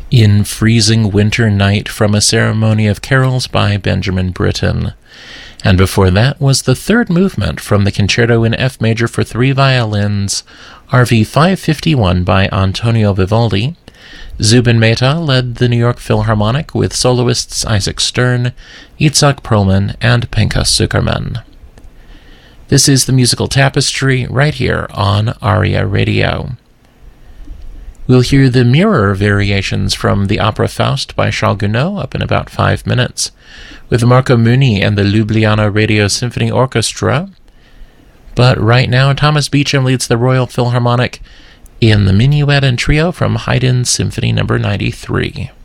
In Freezing Winter Night from A Ceremony of Carols by Benjamin Britten. And before that was the third movement from the Concerto in F major for 3 violins, RV 551 by Antonio Vivaldi. Zubin Mehta led the New York Philharmonic with soloists Isaac Stern, Itzhak Perlman, and Pinchas Zukerman. This is the Musical Tapestry right here on ARIA Radio. We'll hear the mirror variations from the opera Faust by Charles Gounod up in about 5 minutes, with Marco Muni and the Ljubljana Radio Symphony Orchestra. But right now, Thomas Beecham leads the Royal Philharmonic in the Minuet and Trio from Haydn's Symphony No. 93.